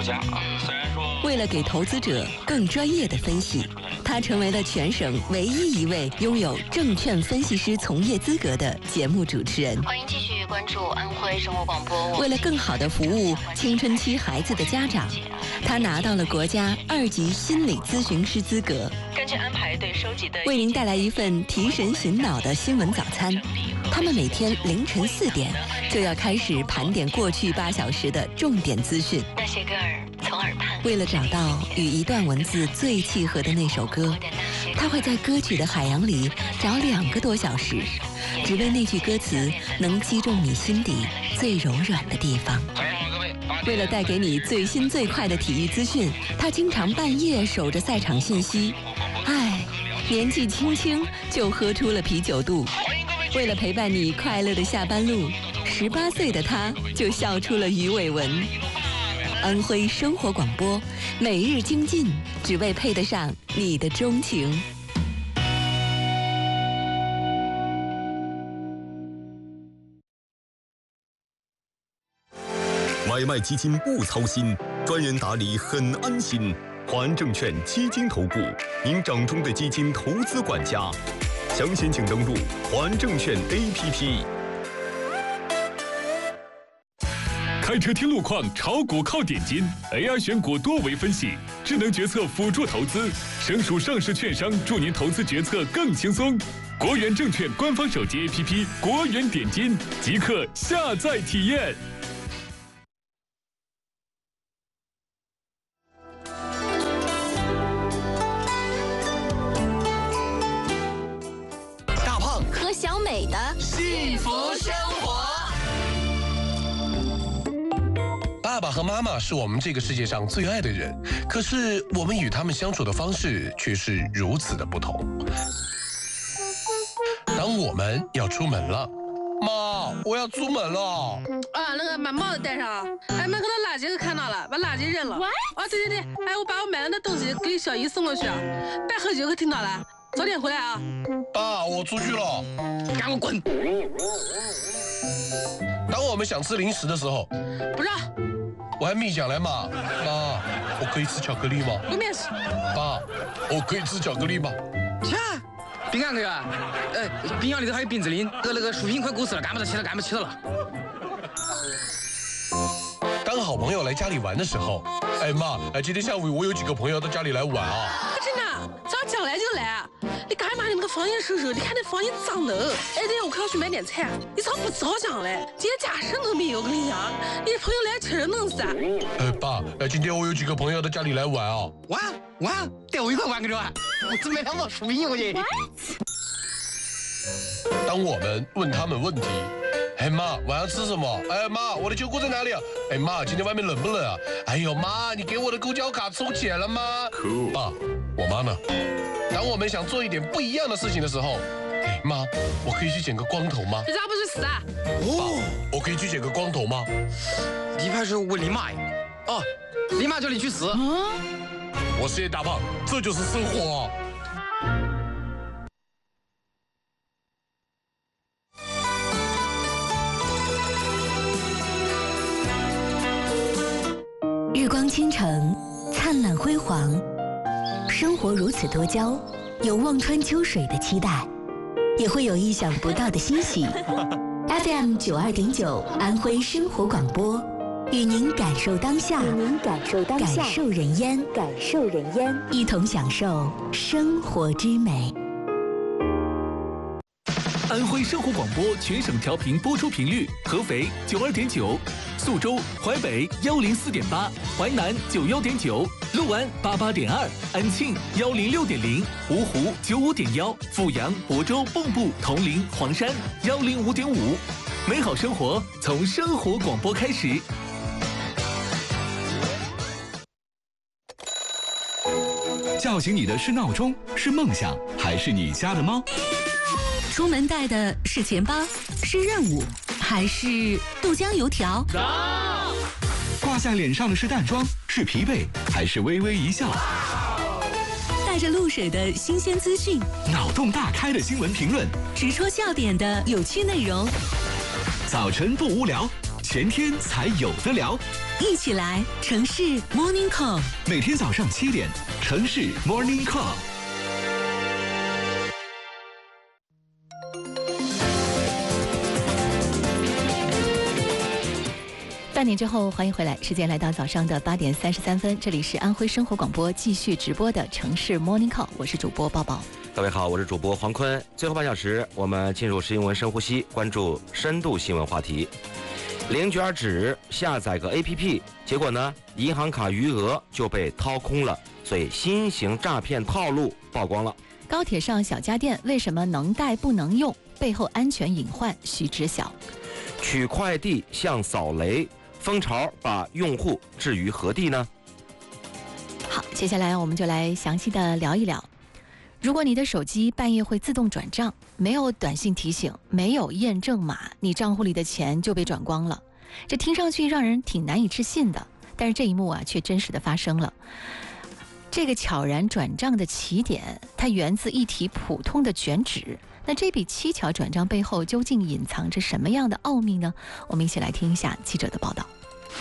家啊。虽然说， 为了给投资者更专业的分析，他成为了全省唯一一位拥有证券分析师从业资格的节目主持人。 欢迎继续关注安徽生活广播。 为了更好地服务青春期孩子的家长，他拿到了国家2级心理咨询师资格。 根据安排对收集的， 为您带来一份提神醒脑的新闻早餐。他们每天凌晨4点就要开始盘点过去8小时的重点资讯。 那些歌儿从耳畔。 为了找到与一段文字最契合的那首歌，他会在歌曲的海洋里找2个多小时，只为那句歌词能击中你心底最柔软的地方。为了带给你最新最快的体育资讯，他经常半夜守着赛场信息。年纪轻轻就喝出了啤酒肚。为了陪伴你快乐的下班路，18岁的他就笑出了鱼尾纹。安徽生活广播，每日精进，只为配得上你的钟情。 买卖基金不操心，专人打理很安心。华安证券基金投顾，您掌中的基金投资管家。详情请登录华安证券 APP。 开车听路况，炒股靠点金 ，AI 选股多维分析，智能决策辅助投资，省属上市券商助您投资决策更轻松。国元证券官方手机 APP 国元点金，即刻下载体验。 小美的幸福生活。 爸爸和妈妈是我们这个世界上最爱的人，可是我们与他们相处的方式却是如此的不同。当我们要出门了，妈，我要出门了。 那个把帽子戴上。哎，门口的垃圾看到了，把垃圾扔了。对，哎，我把我买的那东西给小姨送过去。别喝酒，可听到了？早点回来啊！ 爸，我出去了， 赶快滚！ 当我们想吃零食的时候， 不让。 我还没讲来嘛，妈，我可以吃巧克力吗？ 不面试。 爸，我可以吃巧克力吗？ 切，冰箱哥，冰箱里头还有冰淇淋，那个薯片快过时了，赶不到吃了。 当好朋友来家里玩的时候，哎妈，今天下午我有几个朋友到家里来玩啊。 真的，早上讲来就来。你干嘛？你那个房间收拾，你看那房间脏的。哎，对，我可要去买点菜。你咋不早讲嘞？今天家什么都没有，我跟你讲，你朋友来吃人弄死。 爸，今天我有几个朋友到家里来玩啊。 玩，带我一块玩跟着玩。我只买2包薯片，我去。 当我们问他们问题，哎妈，晚上吃什么？哎妈，我的秋裤在哪里啊？哎妈，今天外面冷不冷啊？哎呦妈，你给我的公交卡充钱了吗？爸，我妈呢？当我们想做一点不一样的事情的时候，哎妈，我可以去剪个光头吗？ 你咋不去死啊？ 爸，我可以去剪个光头吗？ 你怕是问你妈呀？你妈叫你去死。 我是叶大胖，这就是生活。 日光倾城，灿烂辉煌，生活如此多娇，有望穿秋水的期待，也会有意想不到的欣喜。FM 92.9安徽生活广播，与您感受当下，感受人烟，一同享受生活之美。 安徽生活广播全省调频播出频率：合肥92.9，宿州、淮北104.8，淮南91.9，六安88.2，安庆106.0，芜湖95.1，阜阳、亳州、蚌埠、铜陵、黄山105.5。美好生活从生活广播开始。 叫醒你的是闹钟，是梦想，还是你家的猫？ 出门带的是钱包，是任务，还是豆浆油条？ 挂在脸上的是淡妆，是疲惫，还是微微一笑？ 带着露水的新鲜资讯， 脑洞大开的新闻评论， 直戳笑点的有趣内容。 早晨不无聊，全天才有得聊。 一起来城市 Morning Call， 每天早上7点，城市 Morning Call。 8点之后，欢迎回来，时间来到早上的8点33分，这里是安徽生活广播继续直播的城市 Morning Call， 我是主播抱抱。 各位好，我是主播黄坤。最后半小时，我们进入新闻深呼吸，关注深度新闻话题。零卷纸下载个 APP， 结果呢，银行卡余额就被掏空了，所以新型诈骗套路曝光了。 高铁上小家电为什么能带不能用？背后安全隐患需知晓。 取快递像扫雷，蜂巢把用户置于何地呢？ 好，接下来我们就来详细的聊一聊。如果你的手机半夜会自动转账，没有短信提醒，没有验证码，你账户里的钱就被转光了。这听上去让人挺难以置信的，但是这一幕啊，却真实的发生了。这个悄然转账的起点，它源自一提普通的卷纸。那这笔蹊跷转账背后究竟隐藏着什么样的奥秘呢？我们一起来听一下记者的报道。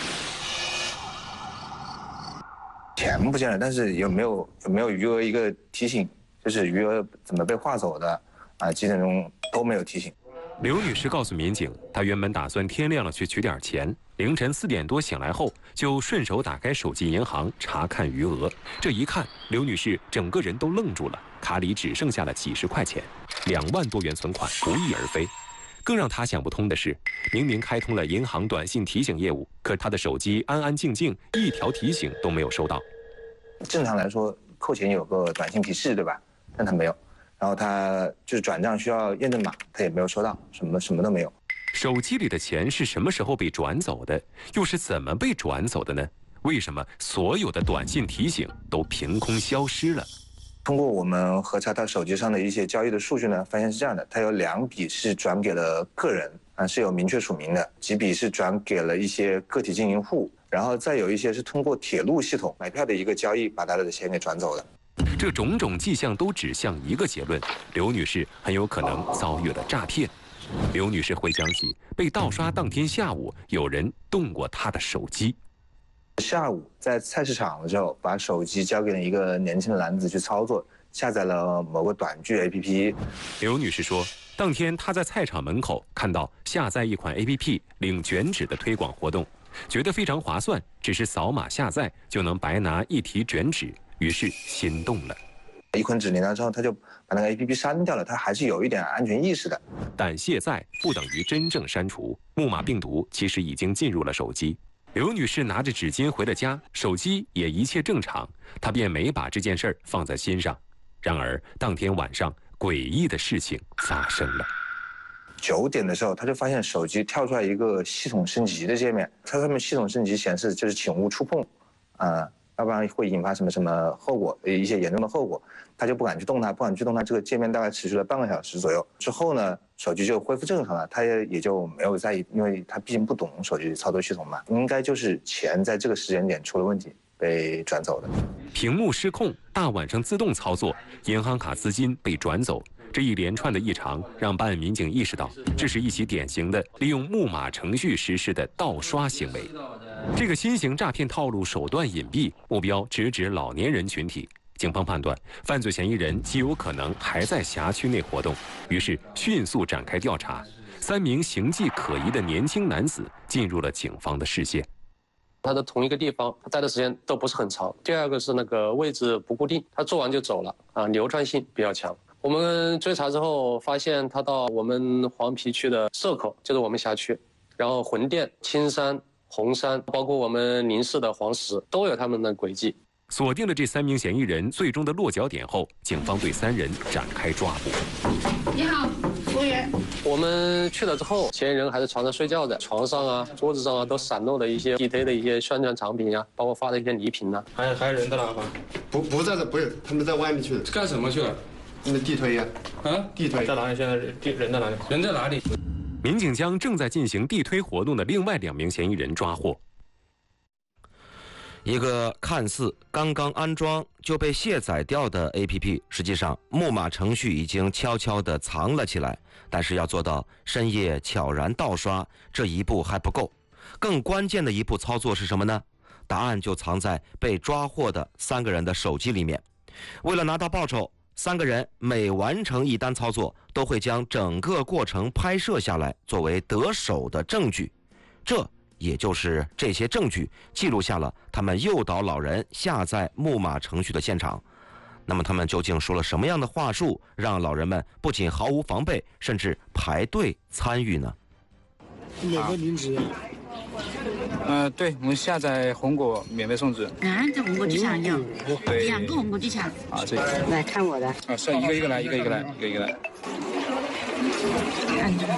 钱不见了，但是有没有余额一个提醒？就是余额怎么被划走的啊？基本中都没有提醒。 刘女士告诉民警，她原本打算天亮了去取点钱，凌晨4点多醒来后，就顺手打开手机银行查看余额。这一看，刘女士整个人都愣住了，卡里只剩下了几十块钱，2万多元存款不翼而飞。更让她想不通的是，明明开通了银行短信提醒业务，可她的手机安安静静，一条提醒都没有收到。 正常来说，扣钱有个短信提示，对吧？但他没有，然后他就是转账需要验证码，他也没有收到，什么都没有。 手机里的钱是什么时候被转走的？又是怎么被转走的呢？为什么所有的短信提醒都凭空消失了？ 通过我们核查他手机上的一些交易的数据呢，发现是这样的：他有2笔是转给了个人，是有明确署名的；几笔是转给了一些个体经营户，然后再有一些是通过铁路系统买票的一个交易，把他的钱给转走了。 这种种迹象都指向一个结论：刘女士很有可能遭遇了诈骗。刘女士回想起被盗刷当天下午，有人动过她的手机。 下午在菜市场的时候，把手机交给了一个年轻的男子去操作，下载了某个短剧 APP。 刘女士说，当天她在菜场门口看到下载一款 APP 领卷纸的推广活动，觉得非常划算，只是扫码下载就能白拿1提卷纸。于是心动了， 一捆纸领到之后，他就把那个 APP 删掉了，他还是有一点安全意识的。 但卸载不等于真正删除，木马病毒其实已经进入了手机。刘女士拿着纸巾回了家，手机也一切正常，她便没把这件事儿放在心上。然而当天晚上，诡异的事情发生了。 9点的时候，他就发现手机跳出来一个系统升级的界面，它上面系统升级显示就是请勿触碰，要不然会引发什么后果，一些严重的后果，他就不敢去动它，这个界面大概持续了半个小时左右。之后呢，手机就恢复正常了，他也就没有在意，因为他毕竟不懂手机操作系统嘛，应该就是钱在这个时间点出了问题，被转走的。 屏幕失控，大晚上自动操作，银行卡资金被转走。这一连串的异常让办案民警意识到，这是一起典型的利用木马程序实施的盗刷行为。这个新型诈骗套路手段隐蔽，目标直指老年人群体。警方判断，犯罪嫌疑人极有可能还在辖区内活动，于是迅速展开调查。3名形迹可疑的年轻男子进入了警方的视线。 他的同一个地方，他待的时间都不是很长。第二个是那个位置不固定，他做完就走了，流窜性比较强。我们追查之后发现，他到我们黄陂区的社口，就是我们辖区，然后浑店、青山、红山，包括我们邻市的黄石，都有他们的轨迹。 锁定了这3名嫌疑人最终的落脚点后，警方对3人展开抓捕。 你好，服务员。 我们去了之后，嫌疑人还是床上睡觉的，床上啊、桌子上啊都散落了一些地推的一些宣传产品啊，包括发的一些礼品啊。 还有人在哪吗？不在这，不是，他们在外面去了。 干什么去了？ 那地推呀。地推在哪里？现在人在哪里？人在哪里？ 民警将正在进行地推活动的另外2名嫌疑人抓获。一个看似刚刚安装就被卸载掉的 APP， 实际上木马程序已经悄悄地藏了起来。但是要做到深夜悄然盗刷，这一步还不够。 更关键的一步操作是什么呢？答案就藏在被抓获的3个人的手机里面。为了拿到报酬，3个人每完成一单操作，都会将整个过程拍摄下来，作为得手的证据。这也就是这些证据记录下了他们诱导老人下载木马程序的现场。那么他们究竟说了什么样的话术，让老人们不仅毫无防备，甚至排队参与呢？ 免费领纸。 对，我们下载红果免费送纸。 这红果机墙有2个红果机墙。 这个。 来看我的。 是一个一个来，一个一个来。 按着。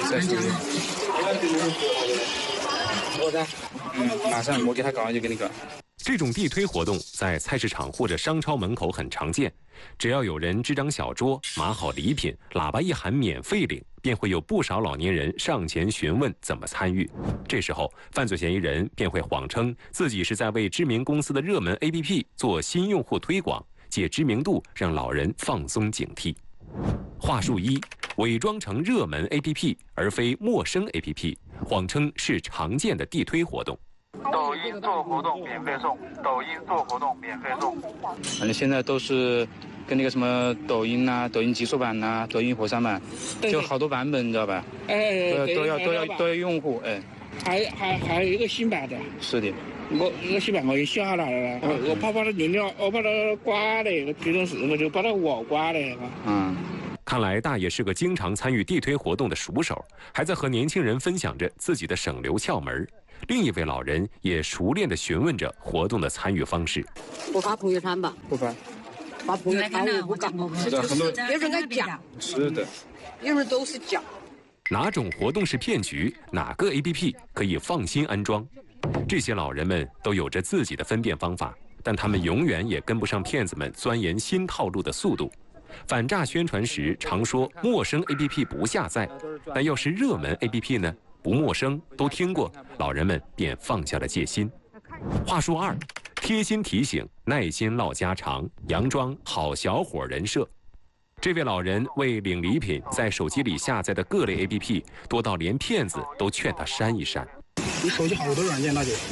我的。马上我给他搞完就给你搞。 这种地推活动在菜市场或者商超门口很常见，只要有人支张小桌，码好礼品，喇叭一喊免费领，便会有不少老年人上前询问怎么参与。这时候，犯罪嫌疑人便会谎称自己是在为知名公司的热门 APP 做新用户推广，借知名度让老人放松警惕。话术1：伪装成热门 APP 而非陌生 APP， 谎称是常见的地推活动。 抖音做活动免费送，抖音做活动免费送。 反正现在都是跟那个什么抖音啊、抖音极速版啊、抖音火山版，就好多版本，你知道吧？都要用户还有一个新版的。 是的。 我新版我也下来了，我怕它流量，我怕它刮的，平常时我就把它我刮的。 看来大爷是个经常参与地推活动的熟手，还在和年轻人分享着自己的省流窍门。另一位老人也熟练地询问着活动的参与方式。 不发朋友圈吧？ 不发。 发朋友圈我不敢。 是的，很多有人在讲。 是的。 有人都是讲。 哪种活动是骗局？哪个 APP 可以放心安装？这些老人们都有着自己的分辨方法，但他们永远也跟不上骗子们钻研新套路的速度。反诈宣传时常说陌生 APP 不下载，但要是热门 APP 呢？不陌生，都听过，老人们便放下了戒心。话术2：贴心提醒，耐心唠家常，佯装好小伙人设。这位老人为领礼品，在手机里下载的各类 APP 多到连骗子都劝他删一删。 你手机好多软件，大姐。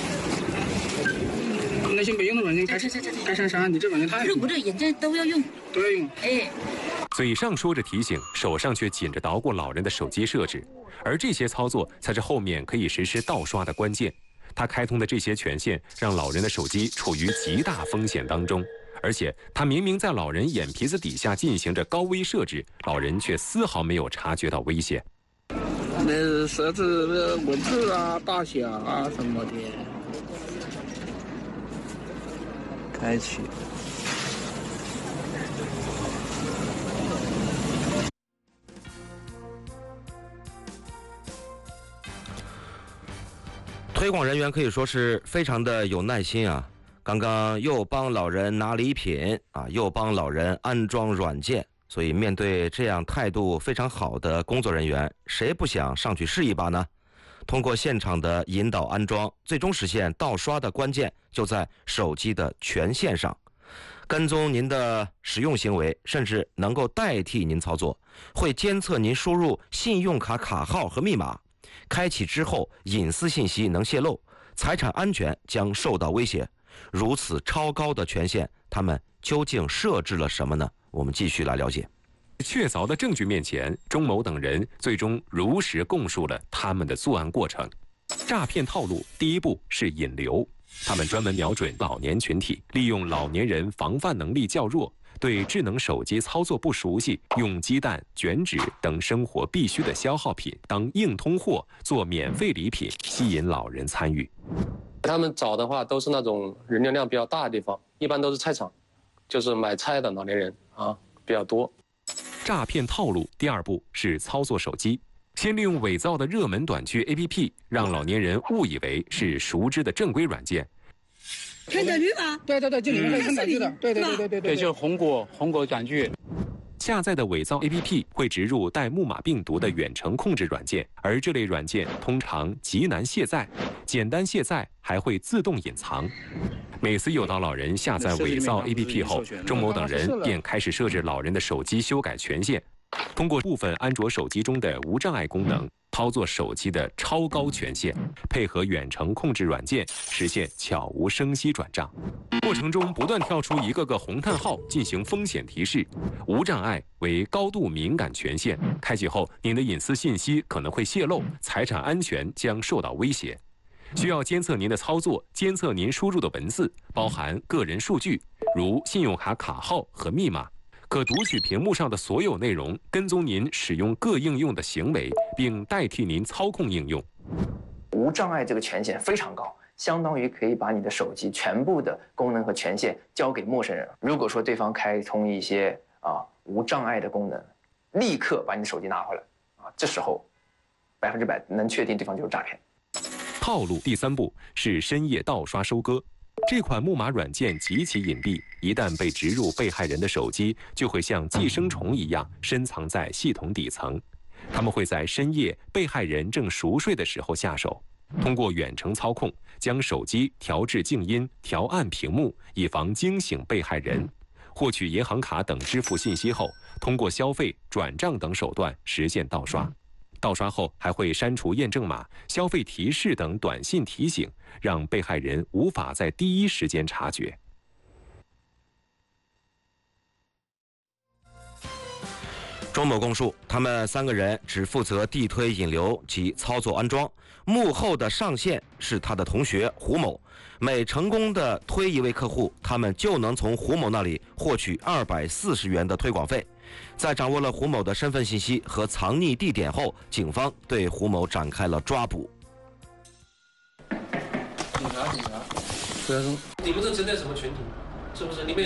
那些没用的软件该删，你这软件太多。 不对，人家都要用。 都要用。 嘴上说着提醒，手上却紧着捣鼓老人的手机设置。而这些操作才是后面可以实施盗刷的关键。他开通的这些权限，让老人的手机处于极大风险当中。而且他明明在老人眼皮子底下进行着高危设置，老人却丝毫没有察觉到危险。 那设置文字啊、大小啊什么的。 开启。 推广人员可以说是非常的有耐心啊！刚刚又帮老人拿礼品啊，又帮老人安装软件，所以面对这样态度非常好的工作人员，谁不想上去试一把呢？通过现场的引导安装，最终实现盗刷的关键就在手机的权限上。跟踪您的使用行为，甚至能够代替您操作，会监测您输入信用卡卡号和密码。开启之后，隐私信息能泄露，财产安全将受到威胁。如此超高的权限，他们究竟设置了什么呢？我们继续来了解。 确凿的证据面前，钟某等人最终如实供述了他们的作案过程。诈骗套路第一步是引流，他们专门瞄准老年群体，利用老年人防范能力较弱，对智能手机操作不熟悉，用鸡蛋、卷纸等生活必需的消耗品当硬通货做免费礼品，吸引老人参与。 他们找的话都是那种人流量比较大的地方，一般都是菜场，就是买菜的老年人啊比较多。 诈骗套路第二步是操作手机，先利用伪造的热门短剧 APP， 让老年人误以为是熟知的正规软件。 看短剧吗？ 对，就里面可以看短剧的。对， 就是红果短剧。 下载的伪造 APP 会植入带木马病毒的远程控制软件，而这类软件通常极难卸载，简单卸载还会自动隐藏。每次诱导老人下载伪造 APP 后，钟某等人便开始设置老人的手机修改权限， 通过部分安卓手机中的无障碍功能，操作手机的超高权限，配合远程控制软件，实现悄无声息转账。过程中不断跳出一个个红叹号，进行风险提示。无障碍为高度敏感权限，开启后您的隐私信息可能会泄露，财产安全将受到威胁。需要监测您的操作，监测您输入的文字，包含个人数据，如信用卡卡号和密码。可读取屏幕上的所有内容，跟踪您使用各应用的行为，并代替您操控应用。 无障碍这个权限非常高，相当于可以把你的手机全部的功能和权限交给陌生人。如果说对方开通一些无障碍的功能，立刻把你的手机拿回来这时候100%能确定对方就是诈骗。 套路第3步是深夜盗刷收割。这款木马软件极其隐蔽，一旦被植入被害人的手机，就会像寄生虫一样深藏在系统底层。他们会在深夜被害人正熟睡的时候下手，通过远程操控将手机调至静音、调暗屏幕，以防惊醒被害人。获取银行卡等支付信息后，通过消费、转账等手段实现盗刷。盗刷后还会删除验证码、消费提示等短信提醒，让被害人无法在第一时间察觉。 钟某供述，他们3个人只负责地推引流及操作安装，幕后的上线是他的同学胡某。每成功的推一位客户，他们就能从胡某那里获取240元的推广费。在掌握了胡某的身份信息和藏匿地点后，警方对胡某展开了抓捕。 警察，你们这针对什么群体？是不是？你们